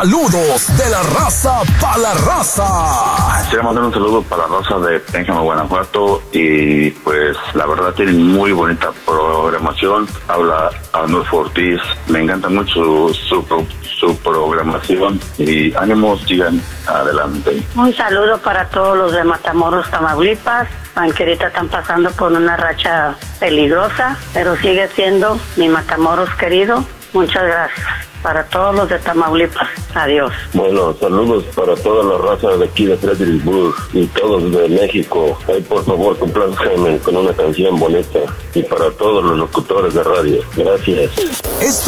Saludos de la raza para la raza. Quiero mandar un saludo para la raza de Pénjamo, Guanajuato, y pues la verdad tienen muy bonita programación. Habla Arnulfo Ortiz, me encanta mucho su programación y ánimos, sigan adelante. Un saludo para todos los de Matamoros, Tamaulipas, aunque ahorita están pasando por una racha peligrosa, pero sigue siendo mi Matamoros querido. Muchas gracias. Para todos los de Tamaulipas, adiós. Bueno, saludos para toda la raza de aquí de Fredericksburg y todos de México. Ahí por favor complázcanme con una canción bonita. Y para todos los locutores de radio, gracias.